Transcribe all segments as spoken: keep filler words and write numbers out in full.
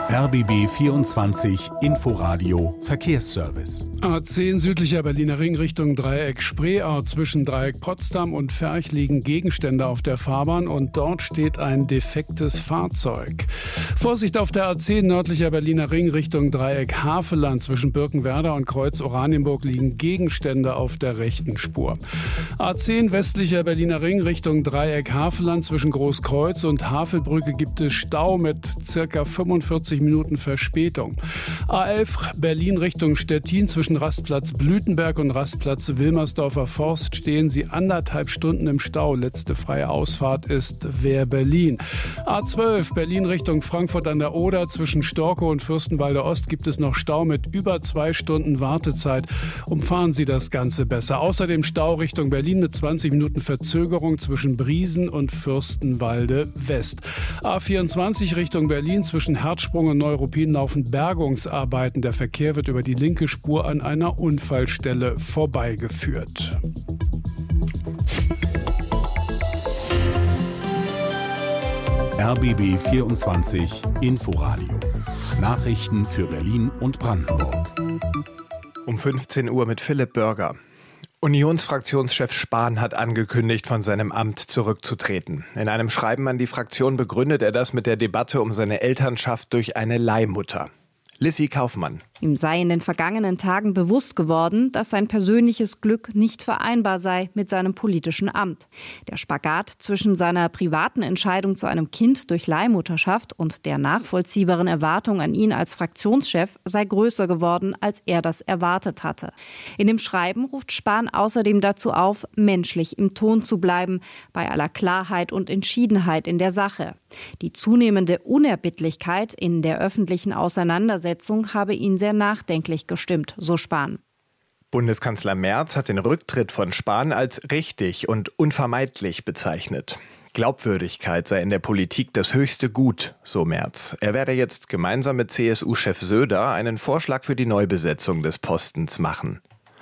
R B B vierundzwanzig Inforadio Verkehrsservice. A zehn südlicher Berliner Ring Richtung Dreieck Spreeau. Zwischen Dreieck Potsdam und Ferch liegen Gegenstände auf der Fahrbahn und dort steht ein defektes Fahrzeug. Vorsicht auf der A zehn nördlicher Berliner Ring Richtung Dreieck Havelland. Zwischen Birkenwerder und Kreuz Oranienburg liegen Gegenstände auf der rechten Spur. A zehn westlicher Berliner Ring Richtung Dreieck Havelland. Zwischen Großkreuz und Havelbrücke gibt es Stau mit circa fünfundvierzig Minuten Verspätung. A elf Berlin Richtung Stettin. Zwischen Rastplatz Blütenberg und Rastplatz Wilmersdorfer Forst stehen sie anderthalb Stunden im Stau. Letzte freie Ausfahrt ist Wehr-Berlin. A zwölf Berlin Richtung Frankfurt an der Oder. Zwischen Storkow und Fürstenwalde Ost gibt es noch Stau mit über zwei Stunden Wartezeit. Umfahren Sie das Ganze besser. Außerdem Stau Richtung Berlin mit zwanzig Minuten Verzögerung zwischen Briesen und Fürstenwalde West. A vierundzwanzig Richtung Berlin. Zwischen Herzsprung und Neuruppin laufen Bergungsarbeiten. Der Verkehr wird über die linke Spur an einer Unfallstelle vorbeigeführt. R B B vierundzwanzig Inforadio. Nachrichten für Berlin und Brandenburg. Um fünfzehn Uhr mit Philipp Börger. Unionsfraktionschef Spahn hat angekündigt, von seinem Amt zurückzutreten. In einem Schreiben an die Fraktion begründet er das mit der Debatte um seine Elternschaft durch eine Leihmutter. Lissy Kaufmann. Ihm sei in den vergangenen Tagen bewusst geworden, dass sein persönliches Glück nicht vereinbar sei mit seinem politischen Amt. Der Spagat zwischen seiner privaten Entscheidung zu einem Kind durch Leihmutterschaft und der nachvollziehbaren Erwartung an ihn als Fraktionschef sei größer geworden, als er das erwartet hatte. In dem Schreiben ruft Spahn außerdem dazu auf, menschlich im Ton zu bleiben, bei aller Klarheit und Entschiedenheit in der Sache. Die zunehmende Unerbittlichkeit in der öffentlichen Auseinandersetzung habe ihn sehr nachdenklich gestimmt, so Spahn. Bundeskanzler Merz hat den Rücktritt von Spahn als richtig und unvermeidlich bezeichnet. Glaubwürdigkeit sei in der Politik das höchste Gut, so Merz. Er werde jetzt gemeinsam mit C S U-Chef Söder einen Vorschlag für die Neubesetzung des Postens machen.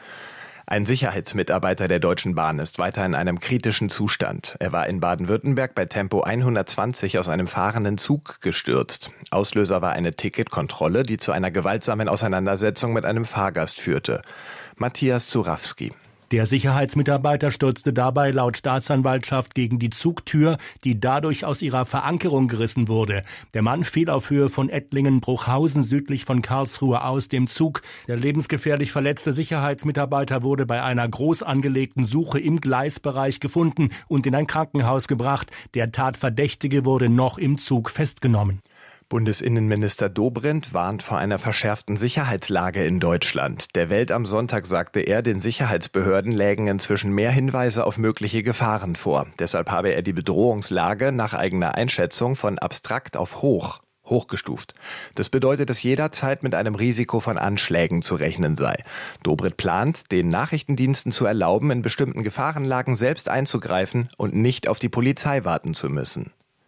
Ein Sicherheitsmitarbeiter der Deutschen Bahn ist weiter in einem kritischen Zustand. Er war in Baden-Württemberg bei Tempo hundertzwanzig aus einem fahrenden Zug gestürzt. Auslöser war eine Ticketkontrolle, die zu einer gewaltsamen Auseinandersetzung mit einem Fahrgast führte. Matthias Zurawski. Der Sicherheitsmitarbeiter stürzte dabei laut Staatsanwaltschaft gegen die Zugtür, die dadurch aus ihrer Verankerung gerissen wurde. Der Mann fiel auf Höhe von Ettlingen-Bruchhausen südlich von Karlsruhe aus dem Zug. Der lebensgefährlich verletzte Sicherheitsmitarbeiter wurde bei einer groß angelegten Suche im Gleisbereich gefunden und in ein Krankenhaus gebracht. Der Tatverdächtige wurde noch im Zug festgenommen. Bundesinnenminister Dobrindt warnt vor einer verschärften Sicherheitslage in Deutschland. Der Welt am Sonntag sagte er, den Sicherheitsbehörden lägen inzwischen mehr Hinweise auf mögliche Gefahren vor. Deshalb habe er die Bedrohungslage nach eigener Einschätzung von abstrakt auf hoch hochgestuft. Das bedeutet, dass jederzeit mit einem Risiko von Anschlägen zu rechnen sei. Dobrindt plant, den Nachrichtendiensten zu erlauben, in bestimmten Gefahrenlagen selbst einzugreifen und nicht auf die Polizei warten zu müssen.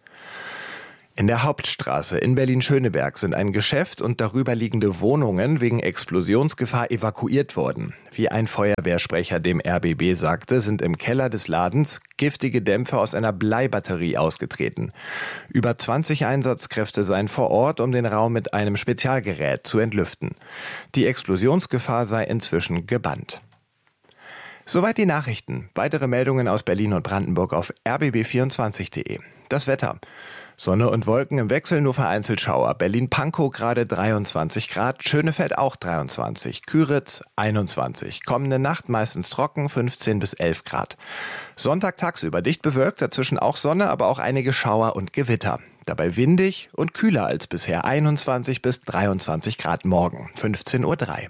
In der Hauptstraße in Berlin-Schöneberg sind ein Geschäft und darüber liegende Wohnungen wegen Explosionsgefahr evakuiert worden. Wie ein Feuerwehrsprecher dem R B B sagte, sind im Keller des Ladens giftige Dämpfe aus einer Bleibatterie ausgetreten. Über zwanzig Einsatzkräfte seien vor Ort, um den Raum mit einem Spezialgerät zu entlüften. Die Explosionsgefahr sei inzwischen gebannt. Soweit die Nachrichten. Weitere Meldungen aus Berlin und Brandenburg auf r b b vierundzwanzig punkt de. Das Wetter. Sonne und Wolken im Wechsel, nur vereinzelt Schauer. Berlin-Pankow gerade dreiundzwanzig Grad, Schönefeld auch dreiundzwanzig, Küritz einundzwanzig. Kommende Nacht meistens trocken, fünfzehn bis elf Grad. Sonntag tagsüber dicht bewölkt, dazwischen auch Sonne, aber auch einige Schauer und Gewitter. Dabei windig und kühler als bisher, einundzwanzig bis dreiundzwanzig Grad morgen, fünfzehn Uhr drei.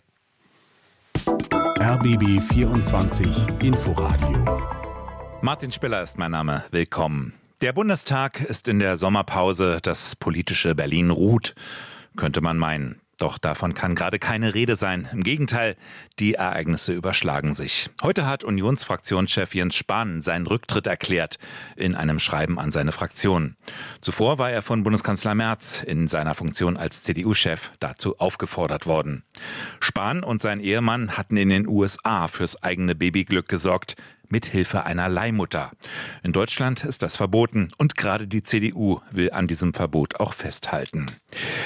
R B B vierundzwanzig Inforadio. Martin Spiller ist mein Name. Willkommen. Der Bundestag ist in der Sommerpause, das politische Berlin ruht, könnte man meinen. Doch davon kann gerade keine Rede sein. Im Gegenteil, die Ereignisse überschlagen sich. Heute hat Unionsfraktionschef Jens Spahn seinen Rücktritt erklärt in einem Schreiben an seine Fraktion. Zuvor war er von Bundeskanzler Merz in seiner Funktion als C D U-Chef dazu aufgefordert worden. Spahn und sein Ehemann hatten in den U S A fürs eigene Babyglück gesorgt, mithilfe einer Leihmutter. In Deutschland ist das verboten und gerade die C D U will an diesem Verbot auch festhalten.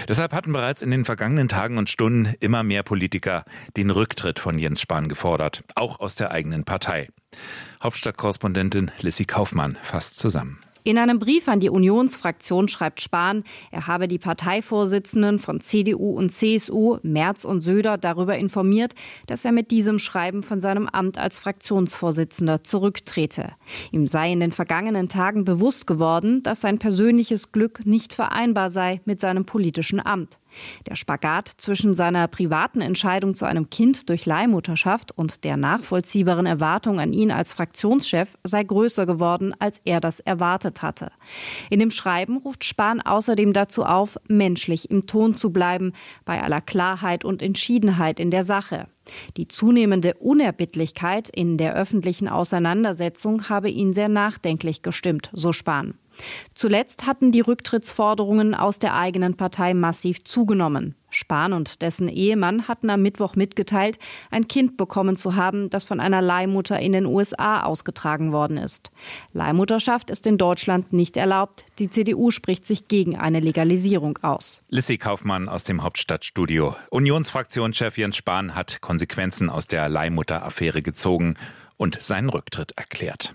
Deshalb hatten bereits in den vergangenen Tagen und Stunden immer mehr Politiker den Rücktritt von Jens Spahn gefordert, auch aus der eigenen Partei. Hauptstadtkorrespondentin Lissy Kaufmann fasst zusammen. In einem Brief an die Unionsfraktion schreibt Spahn, er habe die Parteivorsitzenden von C D U und C S U, Merz und Söder, darüber informiert, dass er mit diesem Schreiben von seinem Amt als Fraktionsvorsitzender zurücktrete. Ihm sei in den vergangenen Tagen bewusst geworden, dass sein persönliches Glück nicht vereinbar sei mit seinem politischen Amt. Der Spagat zwischen seiner privaten Entscheidung zu einem Kind durch Leihmutterschaft und der nachvollziehbaren Erwartung an ihn als Fraktionschef sei größer geworden, als er das erwartet hatte. In dem Schreiben ruft Spahn außerdem dazu auf, menschlich im Ton zu bleiben, bei aller Klarheit und Entschiedenheit in der Sache. Die zunehmende Unerbittlichkeit in der öffentlichen Auseinandersetzung habe ihn sehr nachdenklich gestimmt, so Spahn. Zuletzt hatten die Rücktrittsforderungen aus der eigenen Partei massiv zugenommen. Spahn und dessen Ehemann hatten am Mittwoch mitgeteilt, ein Kind bekommen zu haben, das von einer Leihmutter in den U S A ausgetragen worden ist. Leihmutterschaft ist in Deutschland nicht erlaubt. Die C D U spricht sich gegen eine Legalisierung aus. Lissy Kaufmann aus dem Hauptstadtstudio. Unionsfraktionschef Jens Spahn hat Konsequenzen aus der Leihmutter-Affäre gezogen und seinen Rücktritt erklärt.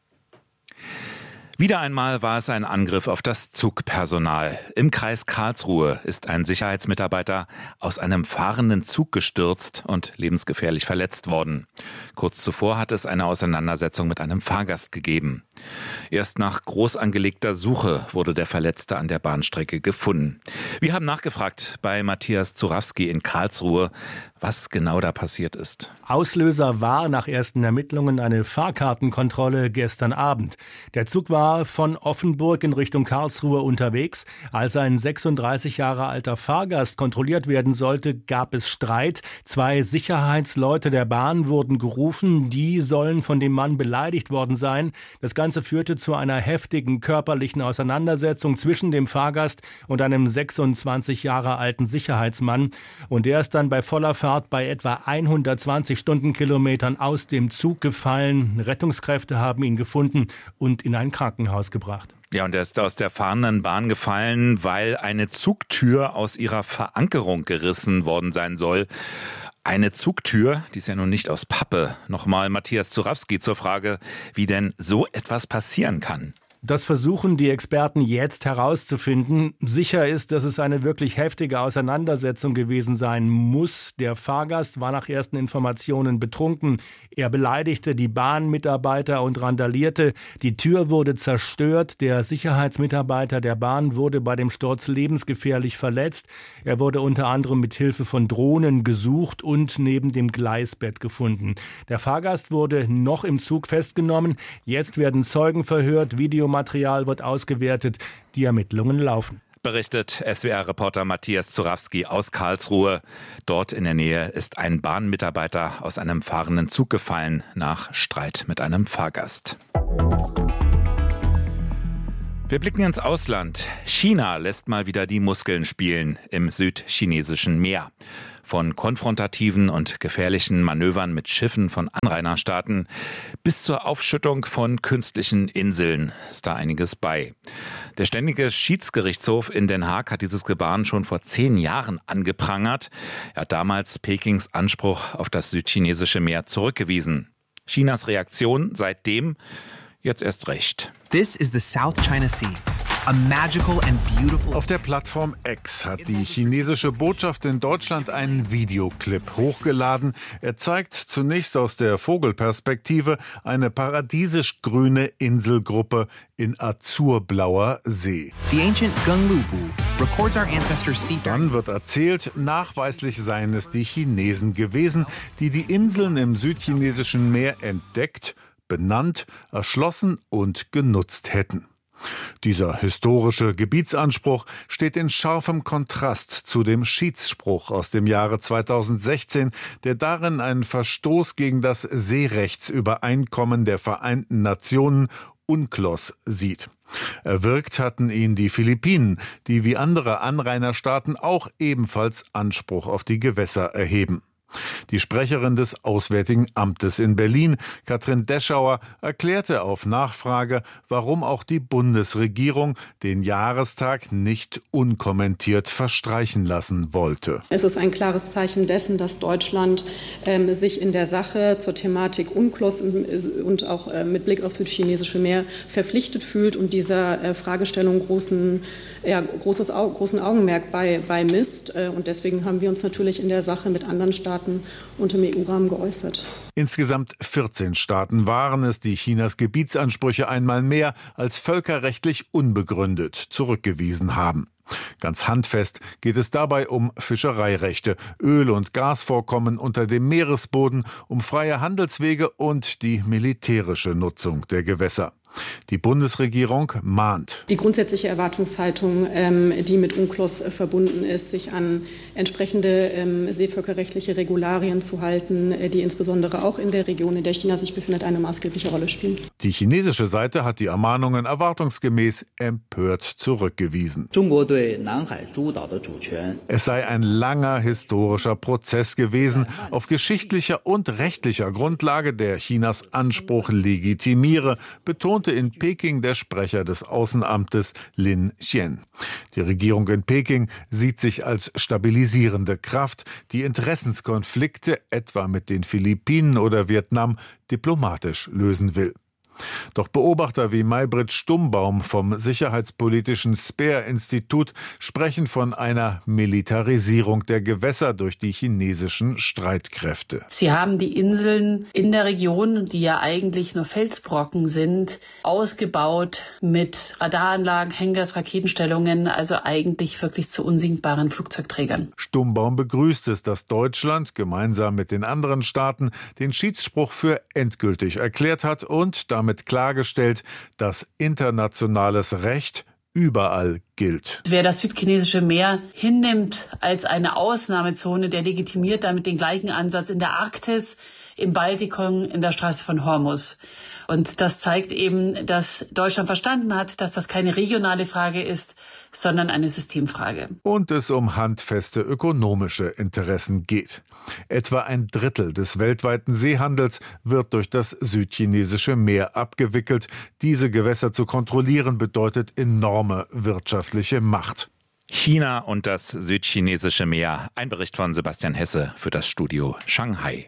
Wieder einmal war es ein Angriff auf das Zugpersonal. Im Kreis Karlsruhe ist ein Sicherheitsmitarbeiter aus einem fahrenden Zug gestürzt und lebensgefährlich verletzt worden. Kurz zuvor hat es eine Auseinandersetzung mit einem Fahrgast gegeben. Erst nach groß angelegter Suche wurde der Verletzte an der Bahnstrecke gefunden. Wir haben nachgefragt bei Matthias Zurawski in Karlsruhe, was genau da passiert ist. Auslöser war nach ersten Ermittlungen eine Fahrkartenkontrolle gestern Abend. Der Zug war von Offenburg in Richtung Karlsruhe unterwegs. Als ein sechsunddreißig Jahre alter Fahrgast kontrolliert werden sollte, gab es Streit. Zwei Sicherheitsleute der Bahn wurden gerufen. Die sollen von dem Mann beleidigt worden sein. Das Ganze führte zu einer heftigen körperlichen Auseinandersetzung zwischen dem Fahrgast und einem sechsundzwanzig Jahre alten Sicherheitsmann. Und der ist dann bei voller Fahrt bei etwa hundertzwanzig Stundenkilometern aus dem Zug gefallen. Rettungskräfte haben ihn gefunden und in ein Krankenhaus gebracht. Ja, und er ist aus der fahrenden Bahn gefallen, weil eine Zugtür aus ihrer Verankerung gerissen worden sein soll. Eine Zugtür, die ist ja nun nicht aus Pappe. Nochmal Matthias Zurawski zur Frage, wie denn so etwas passieren kann. Das versuchen die Experten jetzt herauszufinden. Sicher ist, dass es eine wirklich heftige Auseinandersetzung gewesen sein muss. Der Fahrgast war nach ersten Informationen betrunken. Er beleidigte die Bahnmitarbeiter und randalierte. Die Tür wurde zerstört. Der Sicherheitsmitarbeiter der Bahn wurde bei dem Sturz lebensgefährlich verletzt. Er wurde unter anderem mit Hilfe von Drohnen gesucht und neben dem Gleisbett gefunden. Der Fahrgast wurde noch im Zug festgenommen. Jetzt werden Zeugen verhört, Videomaterial wird ausgewertet, die Ermittlungen laufen. Berichtet S W R-Reporter Matthias Zurawski aus Karlsruhe. Dort in der Nähe ist ein Bahnmitarbeiter aus einem fahrenden Zug gefallen nach Streit mit einem Fahrgast. Wir blicken ins Ausland. China lässt mal wieder die Muskeln spielen im südchinesischen Meer. Von konfrontativen und gefährlichen Manövern mit Schiffen von Anrainerstaaten bis zur Aufschüttung von künstlichen Inseln ist da einiges bei. Der Ständige Schiedsgerichtshof in Den Haag hat dieses Gebaren schon vor zehn Jahren angeprangert. Er hat damals Pekings Anspruch auf das südchinesische Meer zurückgewiesen. Chinas Reaktion seitdem jetzt erst recht. This is the South China Sea. A magical and beautiful. Auf der Plattform X hat die chinesische Botschaft in Deutschland einen Videoclip hochgeladen. Er zeigt zunächst aus der Vogelperspektive eine paradiesisch grüne Inselgruppe in azurblauer See. The ancient Genglubu records our ancestors' seafaring. Dann wird erzählt, nachweislich seien es die Chinesen gewesen, die die Inseln im südchinesischen Meer entdeckt, benannt, erschlossen und genutzt hätten. Dieser historische Gebietsanspruch steht in scharfem Kontrast zu dem Schiedsspruch aus dem Jahre zweitausendsechzehn, der darin einen Verstoß gegen das Seerechtsübereinkommen der Vereinten Nationen UNCLOS sieht. Erwirkt hatten ihn die Philippinen, die wie andere Anrainerstaaten auch ebenfalls Anspruch auf die Gewässer erheben. Die Sprecherin des Auswärtigen Amtes in Berlin, Katrin Deschauer, erklärte auf Nachfrage, warum auch die Bundesregierung den Jahrestag nicht unkommentiert verstreichen lassen wollte. Es ist ein klares Zeichen dessen, dass Deutschland ähm, sich in der Sache zur Thematik UNCLOS und auch äh, mit Blick aufs südchinesische Meer verpflichtet fühlt und dieser äh, Fragestellung großen, ja, großes Au- großen Augenmerk bei, bei misst. Äh, und deswegen haben wir uns natürlich in der Sache mit anderen Staaten und im E U-Rahmen geäußert. Insgesamt vierzehn Staaten waren es, die Chinas Gebietsansprüche einmal mehr als völkerrechtlich unbegründet zurückgewiesen haben. Ganz handfest geht es dabei um Fischereirechte, Öl- und Gasvorkommen unter dem Meeresboden, um freie Handelswege und die militärische Nutzung der Gewässer. Die Bundesregierung mahnt. Die grundsätzliche Erwartungshaltung, ähm, die mit UNCLOS äh, verbunden ist, sich an entsprechende ähm, seevölkerrechtliche Regularien zu halten, äh, die insbesondere auch in der Region, in der China sich befindet, eine maßgebliche Rolle spielen. Die chinesische Seite hat die Ermahnungen erwartungsgemäß empört zurückgewiesen. Es sei ein langer historischer Prozess gewesen, auf geschichtlicher und rechtlicher Grundlage, der Chinas Anspruch legitimiere, betont in Peking der Sprecher des Außenamtes Lin Xian. Die Regierung in Peking sieht sich als stabilisierende Kraft, die Interessenskonflikte etwa mit den Philippinen oder Vietnam diplomatisch lösen will. Doch Beobachter wie Maybrit Stummbaum vom sicherheitspolitischen Speer-Institut sprechen von einer Militarisierung der Gewässer durch die chinesischen Streitkräfte. Sie haben die Inseln in der Region, die ja eigentlich nur Felsbrocken sind, ausgebaut mit Radaranlagen, Hangars, Raketenstellungen, also eigentlich wirklich zu unsinkbaren Flugzeugträgern. Stummbaum begrüßt es, dass Deutschland gemeinsam mit den anderen Staaten den Schiedsspruch für endgültig erklärt hat und damit klargestellt, dass internationales Recht überall gilt. Wer das südchinesische Meer hinnimmt als eine Ausnahmezone, der legitimiert damit den gleichen Ansatz in der Arktis, im Baltikum, in der Straße von Hormuz. Und das zeigt eben, dass Deutschland verstanden hat, dass das keine regionale Frage ist, sondern eine Systemfrage. Und es um handfeste ökonomische Interessen geht. Etwa ein Drittel des weltweiten Seehandels wird durch das südchinesische Meer abgewickelt. Diese Gewässer zu kontrollieren bedeutet enorme wirtschaftliche Macht. China und das südchinesische Meer. Ein Bericht von Sebastian Hesse für das Studio Shanghai.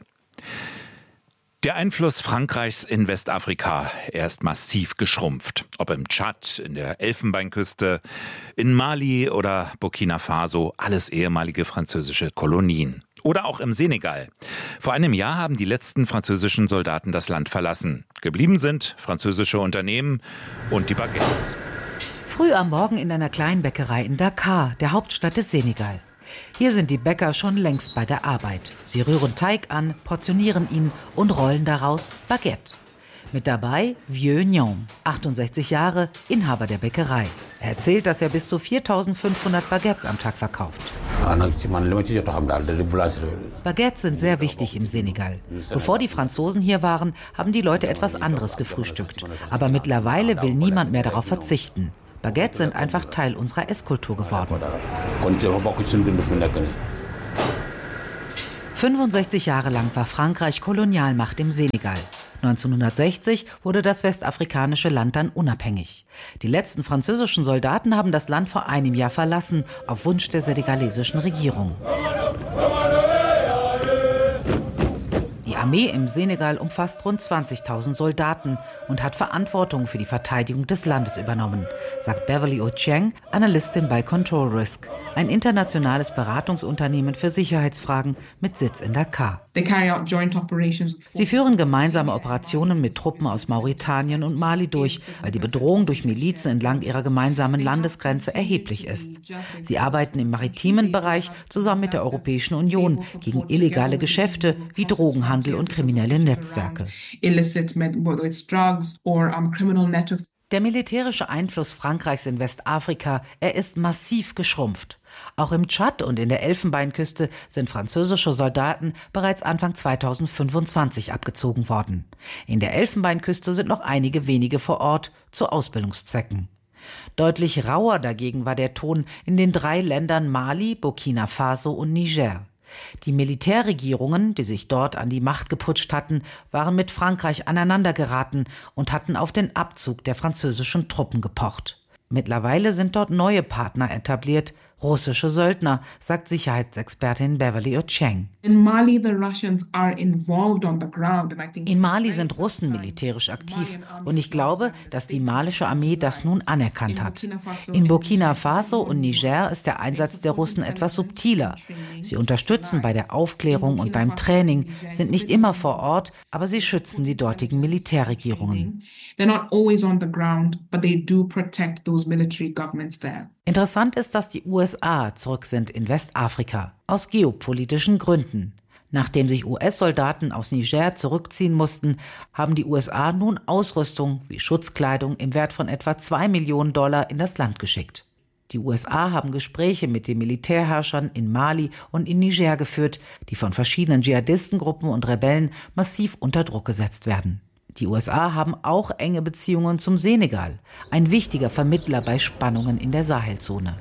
Der Einfluss Frankreichs in Westafrika, er ist massiv geschrumpft. Ob im Tschad, in der Elfenbeinküste, in Mali oder Burkina Faso, alles ehemalige französische Kolonien. Oder auch im Senegal. Vor einem Jahr haben die letzten französischen Soldaten das Land verlassen. Geblieben sind französische Unternehmen und die Baguettes. Früh am Morgen in einer kleinen Bäckerei in Dakar, der Hauptstadt des Senegal. Hier sind die Bäcker schon längst bei der Arbeit. Sie rühren Teig an, portionieren ihn und rollen daraus Baguette. Mit dabei Vieux Niom, achtundsechzig Jahre, Inhaber der Bäckerei. Er erzählt, dass er bis zu viertausendfünfhundert Baguettes am Tag verkauft. Baguettes sind sehr wichtig im Senegal. Bevor die Franzosen hier waren, haben die Leute etwas anderes gefrühstückt. Aber mittlerweile will niemand mehr darauf verzichten. Baguettes sind einfach Teil unserer Esskultur geworden. fünfundsechzig Jahre lang war Frankreich Kolonialmacht im Senegal. neunzehnhundertsechzig wurde das westafrikanische Land dann unabhängig. Die letzten französischen Soldaten haben das Land vor einem Jahr verlassen, auf Wunsch der senegalesischen Regierung. Die Armee im Senegal umfasst rund zwanzigtausend Soldaten und hat Verantwortung für die Verteidigung des Landes übernommen, sagt Beverly Ochieng, Analystin bei Control Risk, ein internationales Beratungsunternehmen für Sicherheitsfragen mit Sitz in Dakar. Sie führen gemeinsame Operationen mit Truppen aus Mauretanien und Mali durch, weil die Bedrohung durch Milizen entlang ihrer gemeinsamen Landesgrenze erheblich ist. Sie arbeiten im maritimen Bereich zusammen mit der Europäischen Union gegen illegale Geschäfte wie Drogenhandel und kriminelle Netzwerke. Der militärische Einfluss Frankreichs in Westafrika, er ist massiv geschrumpft. Auch im Tschad und in der Elfenbeinküste sind französische Soldaten bereits Anfang zweitausendfünfundzwanzig abgezogen worden. In der Elfenbeinküste sind noch einige wenige vor Ort zu Ausbildungszwecken. Deutlich rauer dagegen war der Ton in den drei Ländern Mali, Burkina Faso und Niger. Die Militärregierungen, die sich dort an die Macht geputscht hatten, waren mit Frankreich aneinandergeraten und hatten auf den Abzug der französischen Truppen gepocht. Mittlerweile sind dort neue Partner etabliert, russische Söldner, sagt Sicherheitsexpertin Beverly Ocheng. In Mali, the Russians are involved on the ground, and I think In Mali sind Russen militärisch aktiv und ich glaube, dass die malische Armee das nun anerkannt hat. In Burkina Faso und Niger ist der Einsatz der Russen etwas subtiler. Sie unterstützen bei der Aufklärung und beim Training, sind nicht immer vor Ort, aber sie schützen die dortigen Militärregierungen. They're not always on the ground, but they do protect those military governments there. Interessant ist, dass die U S A zurück sind in Westafrika, aus geopolitischen Gründen. Nachdem sich U S-Soldaten aus Niger zurückziehen mussten, haben die U S A nun Ausrüstung wie Schutzkleidung im Wert von etwa zwei Millionen Dollar in das Land geschickt. Die U S A haben Gespräche mit den Militärherrschern in Mali und in Niger geführt, die von verschiedenen Dschihadistengruppen und Rebellen massiv unter Druck gesetzt werden. Die U S A haben auch enge Beziehungen zum Senegal, ein wichtiger Vermittler bei Spannungen in der Sahelzone.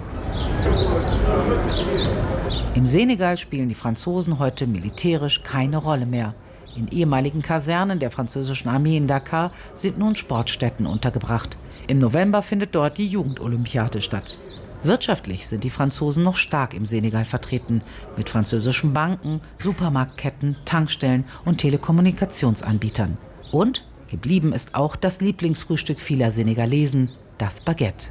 Im Senegal spielen die Franzosen heute militärisch keine Rolle mehr. In ehemaligen Kasernen der französischen Armee in Dakar sind nun Sportstätten untergebracht. Im November findet dort die Jugendolympiade statt. Wirtschaftlich sind die Franzosen noch stark im Senegal vertreten, mit französischen Banken, Supermarktketten, Tankstellen und Telekommunikationsanbietern. Und geblieben ist auch das Lieblingsfrühstück vieler Senegalesen, das Baguette.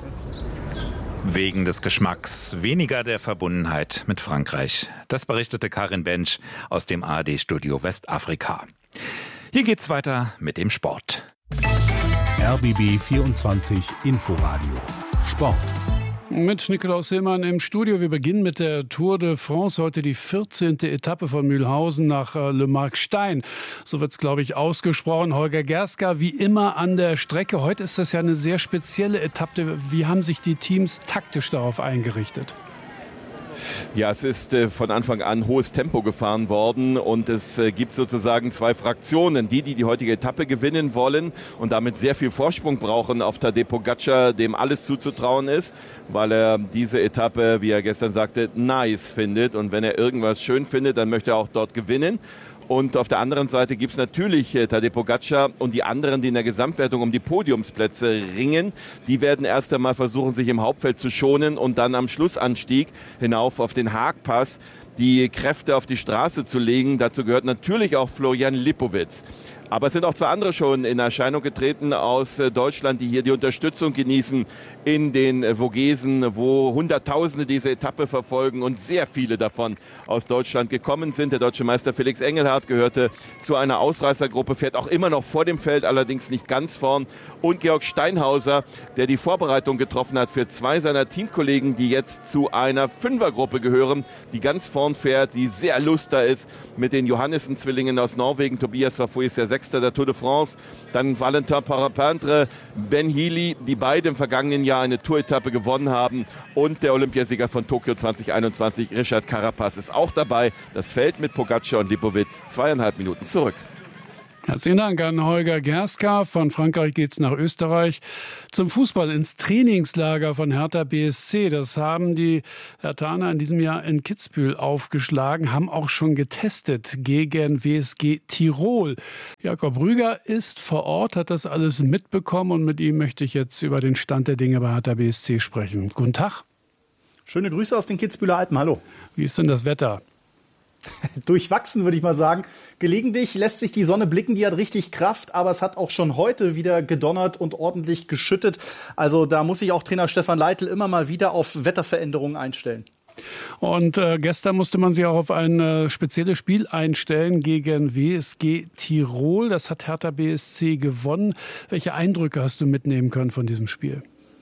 Wegen des Geschmacks, weniger der Verbundenheit mit Frankreich. Das berichtete Karin Bench aus dem A R D-Studio Westafrika. Hier geht's weiter mit dem Sport. R B B vierundzwanzig Inforadio Sport. Mit Nikolaus Hillmann im Studio. Wir beginnen mit der Tour de France. Heute die vierzehnte Etappe von Mühlhausen nach Le Markstein. So wird es, glaube ich, ausgesprochen. Holger Gerska wie immer an der Strecke. Heute ist das ja eine sehr spezielle Etappe. Wie haben sich die Teams taktisch darauf eingerichtet? Ja, es ist äh, von Anfang an hohes Tempo gefahren worden und es äh, gibt sozusagen zwei Fraktionen. Die, die die heutige Etappe gewinnen wollen und damit sehr viel Vorsprung brauchen auf Tadej Pogačar, dem alles zuzutrauen ist, weil er diese Etappe, wie er gestern sagte, nice findet. Und wenn er irgendwas schön findet, dann möchte er auch dort gewinnen. Und auf der anderen Seite gibt es natürlich äh, Tadej Pogačar und die anderen, die in der Gesamtwertung um die Podiumsplätze ringen. Die werden erst einmal versuchen, sich im Hauptfeld zu schonen und dann am Schlussanstieg hinauf auf den Haagpass die Kräfte auf die Straße zu legen. Dazu gehört natürlich auch Florian Lipowitz. Aber es sind auch zwei andere schon in Erscheinung getreten aus Deutschland, die hier die Unterstützung genießen in den Vogesen, wo Hunderttausende diese Etappe verfolgen und sehr viele davon aus Deutschland gekommen sind. Der deutsche Meister Felix Engelhardt gehörte zu einer Ausreißergruppe, fährt auch immer noch vor dem Feld, allerdings nicht ganz vorn. Und Georg Steinhauser, der die Vorbereitung getroffen hat für zwei seiner Teamkollegen, die jetzt zu einer Fünfergruppe gehören, die ganz vorn fährt, die sehr luster ist mit den Johannessen-Zwillingen aus Norwegen. Tobias war vorher der Sechster der Tour de France. Dann Valentin Parapintre, Ben Healy, die beide im vergangenen Jahr eine Tour-Etappe gewonnen haben. Und der Olympiasieger von Tokio zwanzig einundzwanzig, Richard Carapaz, ist auch dabei. Das Feld mit Pogačar und Lipowitz zweieinhalb Minuten zurück. Herzlichen Dank an Holger Gerska. Von Frankreich geht's nach Österreich zum Fußball ins Trainingslager von Hertha B S C. Das haben die Herthaner in diesem Jahr in Kitzbühel aufgeschlagen, haben auch schon getestet gegen W S G Tirol. Jakob Rüger ist vor Ort, hat das alles mitbekommen und mit ihm möchte ich jetzt über den Stand der Dinge bei Hertha B S C sprechen. Guten Tag. Schöne Grüße aus den Kitzbüheler Alpen. Hallo. Wie ist denn das Wetter? Durchwachsen, würde ich mal sagen. Gelegentlich lässt sich die Sonne blicken, die hat richtig Kraft, aber es hat auch schon heute wieder gedonnert und ordentlich geschüttet. Also da muss sich auch Trainer Stefan Leitl immer mal wieder auf Wetterveränderungen einstellen. Und äh, gestern musste man sich auch auf ein äh, spezielles Spiel einstellen gegen W S G Tirol. Das hat Hertha B S C gewonnen. Welche Eindrücke hast du mitnehmen können von diesem Spiel?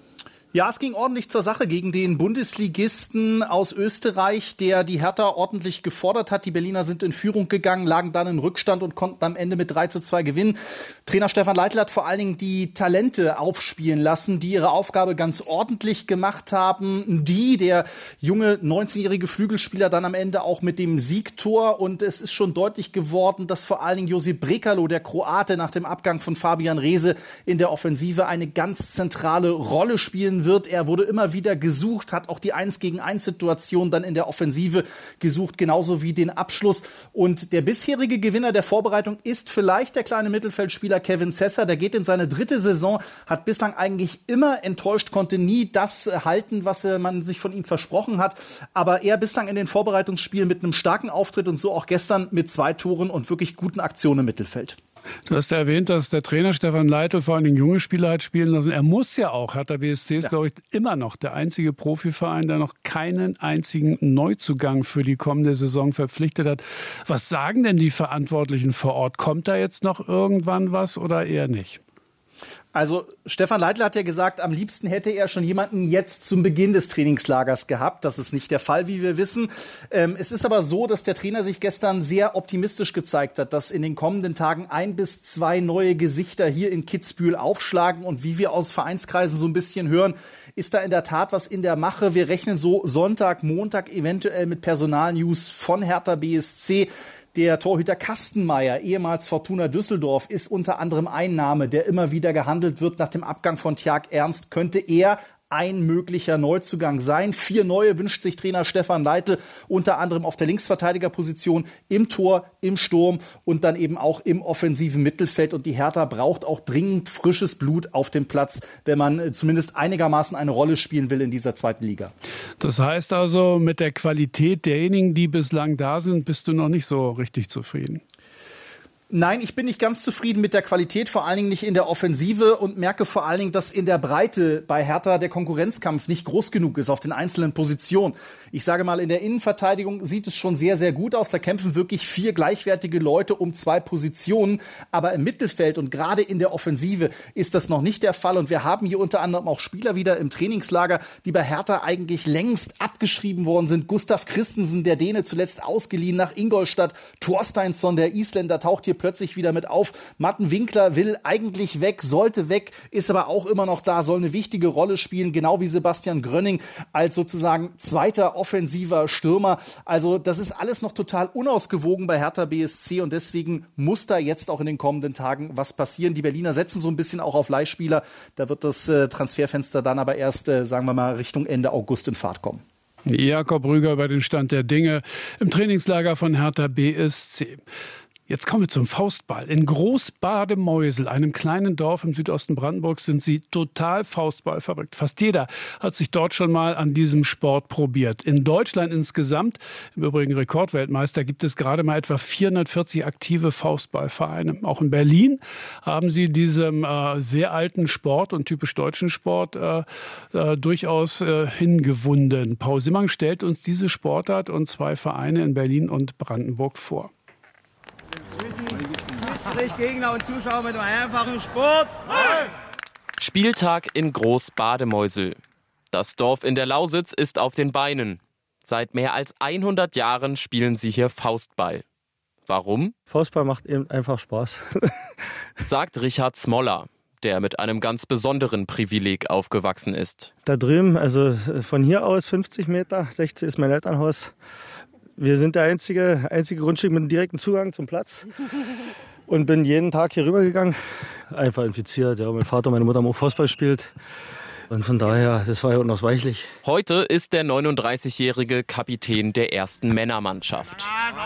Ja, es ging ordentlich zur Sache gegen den Bundesligisten aus Österreich, der die Hertha ordentlich gefordert hat. Die Berliner sind in Führung gegangen, lagen dann in Rückstand und konnten am Ende mit drei zu zwei gewinnen. Trainer Stefan Leitl hat vor allen Dingen die Talente aufspielen lassen, die ihre Aufgabe ganz ordentlich gemacht haben. Die, der junge neunzehnjährige Flügelspieler, dann am Ende auch mit dem Siegtor. Und es ist schon deutlich geworden, dass vor allen Dingen Josip Brekalo, der Kroate, nach dem Abgang von Fabian Reese in der Offensive eine ganz zentrale Rolle spielen können wird. Er wurde immer wieder gesucht, hat auch die eins gegen eins Situation dann in der Offensive gesucht, genauso wie den Abschluss. Und der bisherige Gewinner der Vorbereitung ist vielleicht der kleine Mittelfeldspieler Kevin Sessa. Der geht in seine dritte Saison, hat bislang eigentlich immer enttäuscht, konnte nie das halten, was man sich von ihm versprochen hat. Aber er bislang in den Vorbereitungsspielen mit einem starken Auftritt und so auch gestern mit zwei Toren und wirklich guten Aktionen im Mittelfeld. Du hast ja erwähnt, dass der Trainer Stefan Leitl vor allen Dingen junge Spieler hat spielen lassen. Er muss ja auch. Hertha B S C ist, ja. glaube ich, immer noch der einzige Profiverein, der noch keinen einzigen Neuzugang für die kommende Saison verpflichtet hat. Was sagen denn die Verantwortlichen vor Ort? Kommt da jetzt noch irgendwann was oder eher nicht? Also Stefan Leitl hat ja gesagt, am liebsten hätte er schon jemanden jetzt zum Beginn des Trainingslagers gehabt. Das ist nicht der Fall, wie wir wissen. Ähm, es ist aber so, dass der Trainer sich gestern sehr optimistisch gezeigt hat, dass in den kommenden Tagen ein bis zwei neue Gesichter hier in Kitzbühel aufschlagen. Und wie wir aus Vereinskreisen so ein bisschen hören, ist da in der Tat was in der Mache. Wir rechnen so Sonntag, Montag eventuell mit Personalnews von Hertha B S C. Der Torhüter Kastenmeier, ehemals Fortuna Düsseldorf, ist unter anderem ein Name, der immer wieder gehandelt wird. Nach dem Abgang von Tjark Ernst könnte er ein möglicher Neuzugang sein. Vier neue wünscht sich Trainer Stefan Leitl, unter anderem auf der Linksverteidigerposition, im Tor, im Sturm und dann eben auch im offensiven Mittelfeld. Und die Hertha braucht auch dringend frisches Blut auf dem Platz, wenn man zumindest einigermaßen eine Rolle spielen will in dieser zweiten Liga. Das heißt also, mit der Qualität derjenigen, die bislang da sind, bist du noch nicht so richtig zufrieden? Nein, ich bin nicht ganz zufrieden mit der Qualität, vor allen Dingen nicht in der Offensive und merke vor allen Dingen, dass in der Breite bei Hertha der Konkurrenzkampf nicht groß genug ist auf den einzelnen Positionen. Ich sage mal, in der Innenverteidigung sieht es schon sehr, sehr gut aus. Da kämpfen wirklich vier gleichwertige Leute um zwei Positionen. Aber im Mittelfeld und gerade in der Offensive ist das noch nicht der Fall. Und wir haben hier unter anderem auch Spieler wieder im Trainingslager, die bei Hertha eigentlich längst abgeschrieben worden sind. Gustav Christensen, der Däne, zuletzt ausgeliehen nach Ingolstadt. Thorsteinsson, der Isländer, taucht hier plötzlich wieder mit auf. Matten Winkler will eigentlich weg, sollte weg, ist aber auch immer noch da, soll eine wichtige Rolle spielen, genau wie Sebastian Grönning als sozusagen zweiter offensiver Stürmer. Also das ist alles noch total unausgewogen bei Hertha B S C und deswegen muss da jetzt auch in den kommenden Tagen was passieren. Die Berliner setzen so ein bisschen auch auf Leihspieler. Da wird das äh, Transferfenster dann aber erst, äh, sagen wir mal, Richtung Ende August in Fahrt kommen. Jakob Rüger über den Stand der Dinge im Trainingslager von Hertha B S C. Jetzt kommen wir zum Faustball. In Großbademeusel, einem kleinen Dorf im Südosten Brandenburgs, sind sie total Faustball verrückt. Fast jeder hat sich dort schon mal an diesem Sport probiert. In Deutschland insgesamt, im Übrigen Rekordweltmeister, gibt es gerade mal etwa vierhundertvierzig aktive Faustballvereine. Auch in Berlin haben sie diesem äh, sehr alten Sport und typisch deutschen Sport äh, äh, durchaus äh, hingewunden. Paul Simmang stellt uns diese Sportart und zwei Vereine in Berlin und Brandenburg vor. Gegner und Zuschauer mit einem einfachen Sport. Hey! Spieltag in Großbademeusel. Das Dorf in der Lausitz ist auf den Beinen. Seit mehr als hundert Jahren spielen sie hier Faustball. Warum? Faustball macht eben einfach Spaß. Sagt Richard Smoller, der mit einem ganz besonderen Privileg aufgewachsen ist. Da drüben, also von hier aus fünfzig Meter, sechzig ist mein Elternhaus. Wir sind der einzige, einzige Grundstück mit einem direkten Zugang zum Platz. Und bin jeden Tag hier rübergegangen. Einfach infiziert. Ja, mein Vater und meine Mutter haben auch Fußball gespielt. Und von daher, das war ja unausweichlich. Heute ist der neununddreißigjährige Kapitän der ersten Männermannschaft.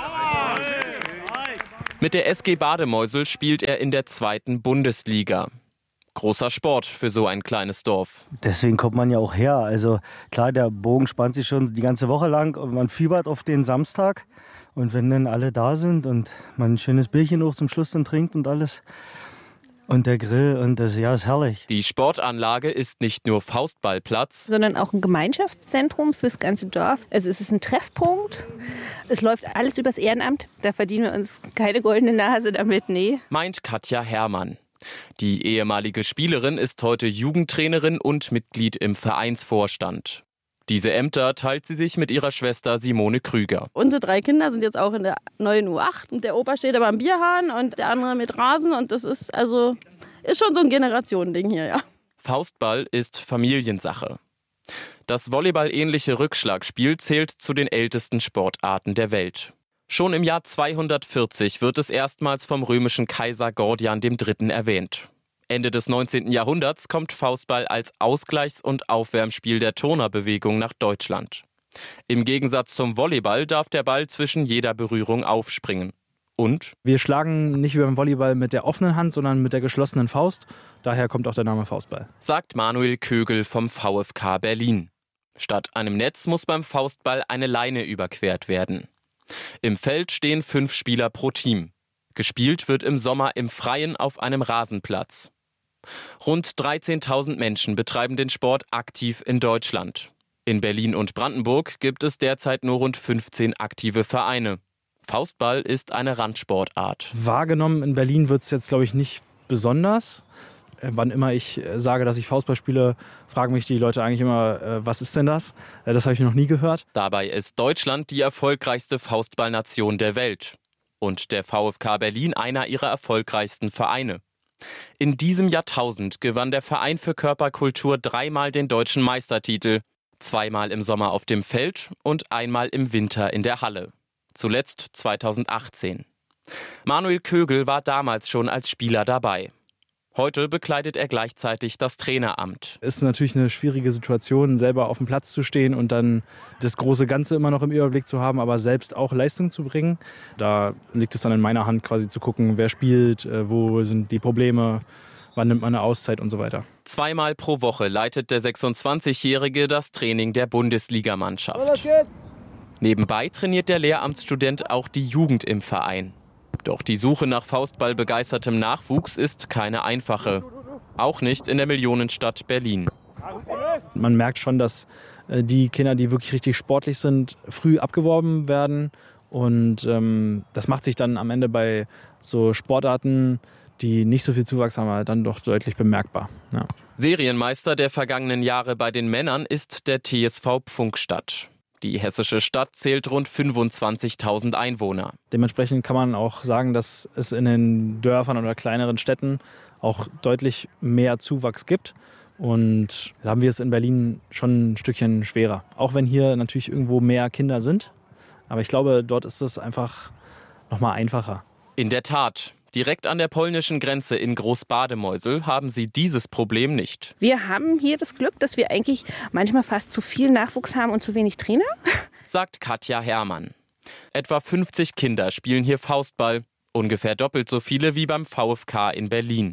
Mit der S G Bademeusel spielt er in der zweiten Bundesliga. Großer Sport für so ein kleines Dorf. Deswegen kommt man ja auch her. Also klar, der Bogen spannt sich schon die ganze Woche lang und man fiebert auf den Samstag. Und wenn dann alle da sind und man ein schönes Bierchen auch zum Schluss dann trinkt und alles und der Grill und das, ja, ist herrlich. Die Sportanlage ist nicht nur Faustballplatz, sondern auch ein Gemeinschaftszentrum fürs ganze Dorf. Also es ist ein Treffpunkt. Es läuft alles übers Ehrenamt. Da verdienen wir uns keine goldene Nase damit, nee. Meint Katja Herrmann. Die ehemalige Spielerin ist heute Jugendtrainerin und Mitglied im Vereinsvorstand. Diese Ämter teilt sie sich mit ihrer Schwester Simone Krüger. Unsere drei Kinder sind jetzt auch in der neuen U acht. Und der Opa steht aber am Bierhahn und der andere mit Rasen. Und das ist also ist schon so ein Generationending hier, ja. Faustball ist Familiensache. Das Volleyball-ähnliche Rückschlagspiel zählt zu den ältesten Sportarten der Welt. Schon im Jahr zweihundertvierzig wird es erstmals vom römischen Kaiser Gordian der Dritte erwähnt. Ende des neunzehnten Jahrhunderts kommt Faustball als Ausgleichs- und Aufwärmspiel der Turnerbewegung nach Deutschland. Im Gegensatz zum Volleyball darf der Ball zwischen jeder Berührung aufspringen. Und? Wir schlagen nicht wie beim Volleyball mit der offenen Hand, sondern mit der geschlossenen Faust. Daher kommt auch der Name Faustball. Sagt Manuel Kögel vom VfK Berlin. Statt einem Netz muss beim Faustball eine Leine überquert werden. Im Feld stehen fünf Spieler pro Team. Gespielt wird im Sommer im Freien auf einem Rasenplatz. Rund dreizehntausend Menschen betreiben den Sport aktiv in Deutschland. In Berlin und Brandenburg gibt es derzeit nur rund fünfzehn aktive Vereine. Faustball ist eine Randsportart. Wahrgenommen in Berlin wird es jetzt, glaube ich, nicht besonders. Wann immer ich sage, dass ich Faustball spiele, fragen mich die Leute eigentlich immer, was ist denn das? Das habe ich noch nie gehört. Dabei ist Deutschland die erfolgreichste Faustballnation der Welt. Und der VfK Berlin einer ihrer erfolgreichsten Vereine. In diesem Jahrtausend gewann der Verein für Körperkultur dreimal den deutschen Meistertitel. Zweimal im Sommer auf dem Feld und einmal im Winter in der Halle. Zuletzt zweitausendachtzehn. Manuel Kögel war damals schon als Spieler dabei. Heute bekleidet er gleichzeitig das Traineramt. Es ist natürlich eine schwierige Situation, selber auf dem Platz zu stehen und dann das große Ganze immer noch im Überblick zu haben, aber selbst auch Leistung zu bringen. Da liegt es dann in meiner Hand, quasi zu gucken, wer spielt, wo sind die Probleme, wann nimmt man eine Auszeit und so weiter. Zweimal pro Woche leitet der sechsundzwanzigjährige das Training der Bundesligamannschaft. Nebenbei trainiert der Lehramtsstudent auch die Jugend im Verein. Doch die Suche nach Faustball-begeistertem Nachwuchs ist keine einfache. Auch nicht in der Millionenstadt Berlin. Man merkt schon, dass die Kinder, die wirklich richtig sportlich sind, früh abgeworben werden. Und ähm, das macht sich dann am Ende bei so Sportarten, die nicht so viel Zuwachs haben, dann doch deutlich bemerkbar. Ja. Serienmeister der vergangenen Jahre bei den Männern ist der T S V Pfunkstadt. Die hessische Stadt zählt rund fünfundzwanzigtausend Einwohner. Dementsprechend kann man auch sagen, dass es in den Dörfern oder kleineren Städten auch deutlich mehr Zuwachs gibt. Und da haben wir es in Berlin schon ein Stückchen schwerer. Auch wenn hier natürlich irgendwo mehr Kinder sind. Aber ich glaube, dort ist es einfach noch mal einfacher. In der Tat. Direkt an der polnischen Grenze in Großbademeusel haben sie dieses Problem nicht. Wir haben hier das Glück, dass wir eigentlich manchmal fast zu viel Nachwuchs haben und zu wenig Trainer, sagt Katja Herrmann. Etwa fünfzig Kinder spielen hier Faustball, ungefähr doppelt so viele wie beim VfK in Berlin.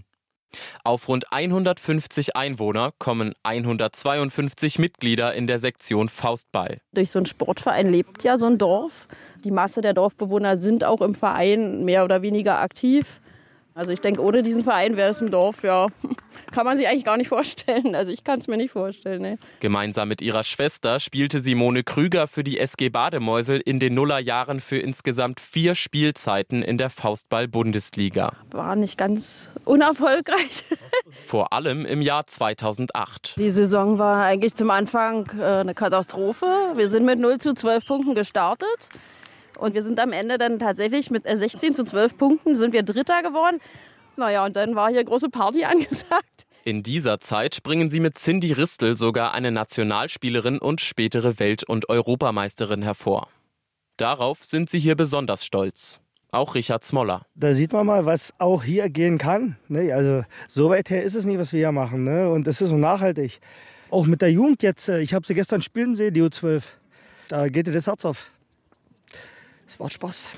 Auf rund hundertfünfzig Einwohner kommen hundertzweiundfünfzig Mitglieder in der Sektion Faustball. Durch so einen Sportverein lebt ja so ein Dorf. Die Masse der Dorfbewohner sind auch im Verein mehr oder weniger aktiv. Also ich denke, ohne diesen Verein wäre es im Dorf, ja, kann man sich eigentlich gar nicht vorstellen. Also ich kann es mir nicht vorstellen. Nee. Gemeinsam mit ihrer Schwester spielte Simone Krüger für die S G Bademeusel in den Nullerjahren für insgesamt vier Spielzeiten in der Faustball-Bundesliga. War nicht ganz unerfolgreich. Vor allem im Jahr zweitausendacht. Die Saison war eigentlich zum Anfang äh, eine Katastrophe. Wir sind mit null zu zwölf Punkten gestartet. Und wir sind am Ende dann tatsächlich mit sechzehn zu zwölf Punkten sind wir Dritter geworden. Naja, und dann war hier große Party angesagt. In dieser Zeit bringen sie mit Cindy Ristel sogar eine Nationalspielerin und spätere Welt- und Europameisterin hervor. Darauf sind sie hier besonders stolz. Auch Richard Smoller. Da sieht man mal, was auch hier gehen kann. Also so weit her ist es nicht, was wir hier machen. Ne? Und das ist so nachhaltig. Auch mit der Jugend jetzt. Ich habe sie gestern spielen sehen, die U zwölf. Da geht dir das Herz auf. Es macht Spaß.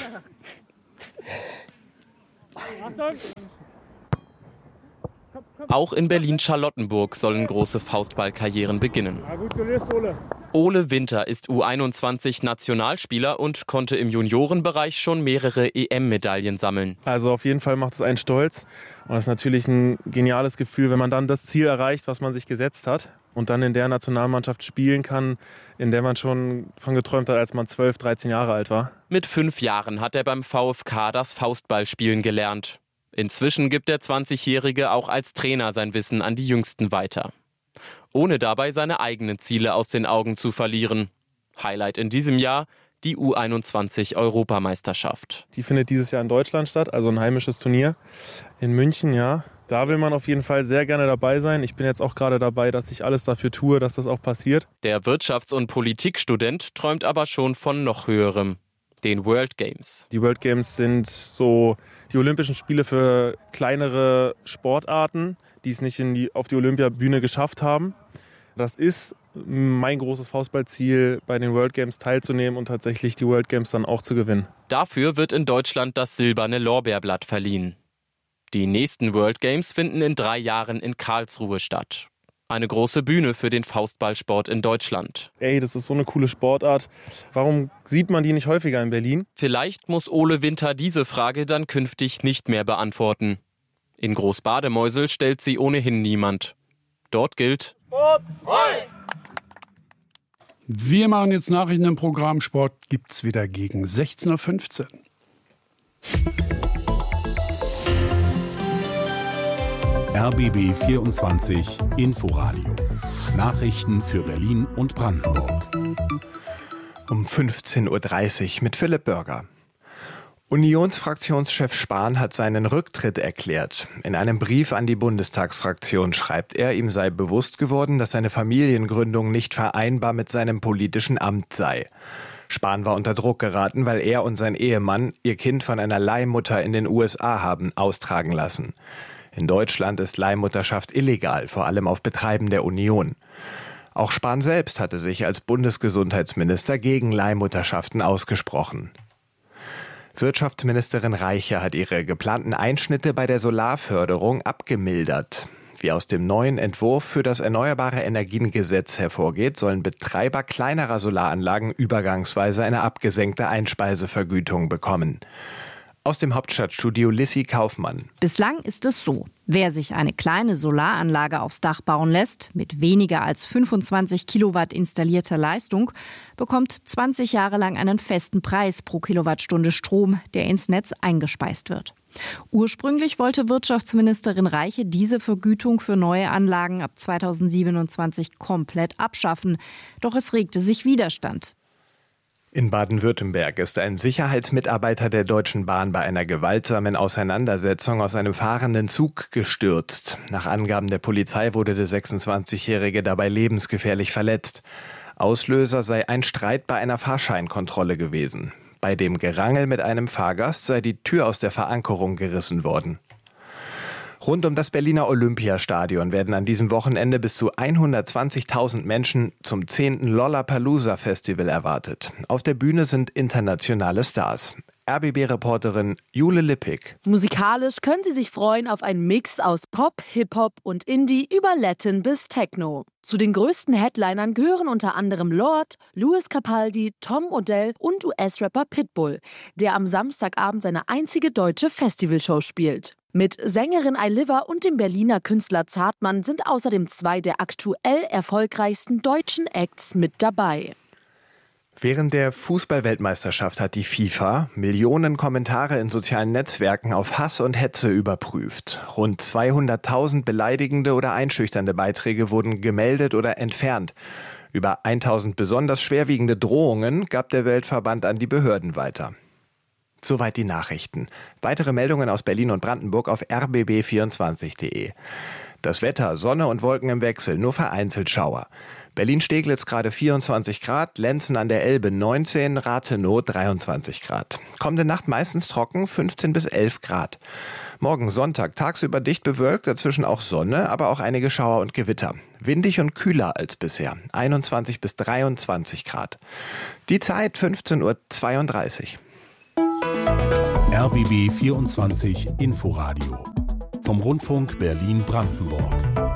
Auch in Berlin-Charlottenburg sollen große Faustballkarrieren beginnen. Ja, gut gelöst, Ole. Ole Winter ist U einundzwanzig Nationalspieler und konnte im Juniorenbereich schon mehrere E M-Medaillen sammeln. Also auf jeden Fall macht es einen stolz. Und das ist natürlich ein geniales Gefühl, wenn man dann das Ziel erreicht, was man sich gesetzt hat. Und dann in der Nationalmannschaft spielen kann, in der man schon von geträumt hat, als man zwölf, dreizehn Jahre alt war. Mit fünf Jahren hat er beim VfK das Faustballspielen gelernt. Inzwischen gibt der zwanzigjährige auch als Trainer sein Wissen an die Jüngsten weiter. Ohne dabei seine eigenen Ziele aus den Augen zu verlieren. Highlight in diesem Jahr die U einundzwanzig Europameisterschaft. Die findet dieses Jahr in Deutschland statt, also ein heimisches Turnier in München, ja. Da will man auf jeden Fall sehr gerne dabei sein. Ich bin jetzt auch gerade dabei, dass ich alles dafür tue, dass das auch passiert. Der Wirtschafts- und Politikstudent träumt aber schon von noch höherem. den World Games. Die World Games sind so die Olympischen Spiele für kleinere Sportarten, die es nicht in die, auf die Olympiabühne geschafft haben. Das ist mein großes Faustballziel, bei den World Games teilzunehmen und tatsächlich die World Games dann auch zu gewinnen. Dafür wird in Deutschland das silberne Lorbeerblatt verliehen. Die nächsten World Games finden in drei Jahren in Karlsruhe statt. Eine große Bühne für den Faustballsport in Deutschland. Ey, das ist so eine coole Sportart. Warum sieht man die nicht häufiger in Berlin? Vielleicht muss Ole Winter diese Frage dann künftig nicht mehr beantworten. In Großbademeusel stellt sie ohnehin niemand. Dort gilt: Sport frei! Wir machen jetzt Nachrichten im Programm. Sport gibt's wieder gegen sechzehn Uhr fünfzehn. R B B vierundzwanzig Inforadio. Nachrichten für Berlin und Brandenburg. Um fünfzehn Uhr dreißig mit Philipp Bürger. Unionsfraktionschef Spahn hat seinen Rücktritt erklärt. In einem Brief an die Bundestagsfraktion schreibt er, ihm sei bewusst geworden, dass seine Familiengründung nicht vereinbar mit seinem politischen Amt sei. Spahn war unter Druck geraten, weil er und sein Ehemann ihr Kind von einer Leihmutter in den U S A haben austragen lassen. In Deutschland ist Leihmutterschaft illegal, vor allem auf Betreiben der Union. Auch Spahn selbst hatte sich als Bundesgesundheitsminister gegen Leihmutterschaften ausgesprochen. Wirtschaftsministerin Reiche hat ihre geplanten Einschnitte bei der Solarförderung abgemildert. Wie aus dem neuen Entwurf für das Erneuerbare Energiengesetz hervorgeht, sollen Betreiber kleinerer Solaranlagen übergangsweise eine abgesenkte Einspeisevergütung bekommen. Aus dem Hauptstadtstudio Lissi Kaufmann. Bislang ist es so: Wer sich eine kleine Solaranlage aufs Dach bauen lässt, mit weniger als fünfundzwanzig Kilowatt installierter Leistung, bekommt zwanzig Jahre lang einen festen Preis pro Kilowattstunde Strom, der ins Netz eingespeist wird. Ursprünglich wollte Wirtschaftsministerin Reiche diese Vergütung für neue Anlagen ab zweitausendsiebenundzwanzig komplett abschaffen. Doch es regte sich Widerstand. In Baden-Württemberg ist ein Sicherheitsmitarbeiter der Deutschen Bahn bei einer gewaltsamen Auseinandersetzung aus einem fahrenden Zug gestürzt. Nach Angaben der Polizei wurde der sechsundzwanzigjährige dabei lebensgefährlich verletzt. Auslöser sei ein Streit bei einer Fahrscheinkontrolle gewesen. Bei dem Gerangel mit einem Fahrgast sei die Tür aus der Verankerung gerissen worden. Rund um das Berliner Olympiastadion werden an diesem Wochenende bis zu hundertzwanzigtausend Menschen zum zehnten Lollapalooza-Festival erwartet. Auf der Bühne sind internationale Stars. R B B-Reporterin Jule Lippig. Musikalisch können Sie sich freuen auf einen Mix aus Pop, Hip-Hop und Indie über Latin bis Techno. Zu den größten Headlinern gehören unter anderem Lorde, Louis Capaldi, Tom Odell und U S-Rapper Pitbull, der am Samstagabend seine einzige deutsche Festivalshow spielt. Mit Sängerin Ailiva und dem Berliner Künstler Zartmann sind außerdem zwei der aktuell erfolgreichsten deutschen Acts mit dabei. Während der Fußball-Weltmeisterschaft hat die FIFA Millionen Kommentare in sozialen Netzwerken auf Hass und Hetze überprüft. Rund zweihunderttausend beleidigende oder einschüchternde Beiträge wurden gemeldet oder entfernt. Über tausend besonders schwerwiegende Drohungen gab der Weltverband an die Behörden weiter. Soweit die Nachrichten. Weitere Meldungen aus Berlin und Brandenburg auf r b b vierundzwanzig punkt de. Das Wetter, Sonne und Wolken im Wechsel, nur vereinzelt Schauer. Berlin-Steglitz gerade vierundzwanzig Grad, Lenzen an der Elbe neunzehn, Rathenow dreiundzwanzig Grad. Kommende Nacht meistens trocken, fünfzehn bis elf Grad. Morgen Sonntag tagsüber dicht bewölkt, dazwischen auch Sonne, aber auch einige Schauer und Gewitter. Windig und kühler als bisher, einundzwanzig bis dreiundzwanzig Grad. Die Zeit fünfzehn Uhr zweiunddreißig. R B B vierundzwanzig Inforadio vom Rundfunk Berlin-Brandenburg.